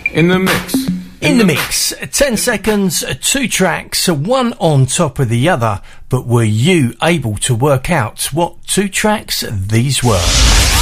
In the mix. In the mix. 10 seconds, 2 tracks, one on top of the other. But were you able to work out what 2 tracks these were?